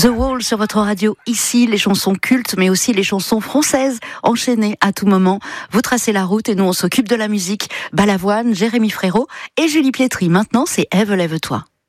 The Wall sur votre radio, ici les chansons cultes mais aussi les chansons françaises enchaînées à tout moment. Vous tracez la route et nous on s'occupe de la musique. Balavoine, Jérémy Frérot et Julie Pietri. Maintenant c'est Ève, lève-toi.